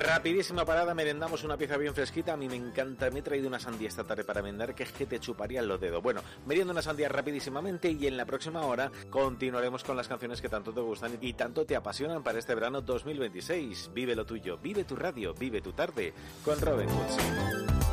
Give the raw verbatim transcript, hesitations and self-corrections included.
Rapidísima parada, merendamos una pieza bien fresquita. A mí me encanta, me he traído una sandía esta tarde para merendar, que es que te chuparían los dedos. Bueno, meriendo una sandía rapidísimamente y en la próxima hora continuaremos con las canciones que tanto te gustan y tanto te apasionan para este verano dos mil veintiséis. Vive lo tuyo, vive tu radio, vive tu tarde con Robin Hood.